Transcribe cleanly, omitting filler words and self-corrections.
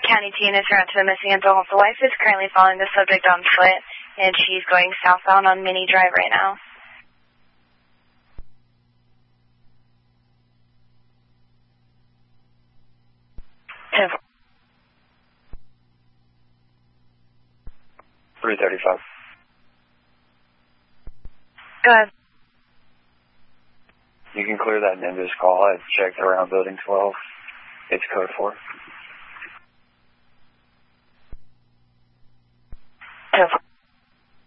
County TNS around to the missing adult. The wife is currently following the subject on foot, and she's going southbound on Mini Drive right now. 335. Go ahead. You can clear that Nimbus call. I've checked around building 12. It's code 4. 10-4.